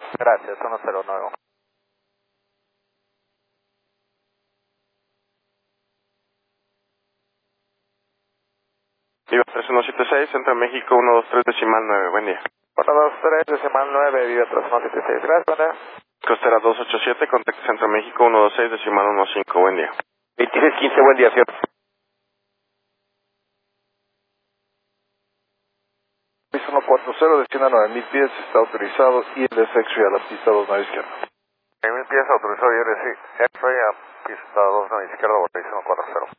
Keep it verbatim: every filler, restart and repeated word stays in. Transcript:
Gracias, uno cero nueve. Viva tres uno siete seis, Centro de México uno dos tres decimal nueve, buen día. uno dos tres decimal nueve, Viva tres uno siete seis, gracias, buen día. Costera dos ocho siete, contacto Centro de México uno dos seis decimal uno cinco, buen día. veintiséis quince, buen día, señor. uno cuatro cero, desciende a nueve mil pies, está autorizado y el efecto a la pista dos nueve izquierda. nueve mil pies autorizado y R C, X-ray a pista dos nueve izquierda, Vortex uno cuatro cero.